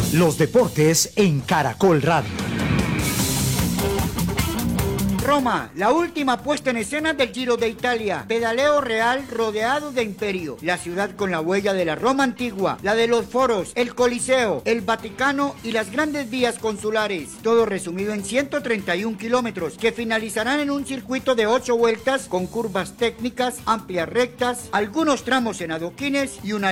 Los deportes en Caracol Radio. Roma, la última puesta en escena del Giro de Italia. Pedaleo real rodeado de imperio. La ciudad con la huella de la Roma antigua, la de los foros, el Coliseo, el Vaticano y las grandes vías consulares. Todo resumido en 131 kilómetros que finalizarán en un circuito de 8 vueltas con curvas técnicas, amplias rectas, algunos tramos en adoquines y una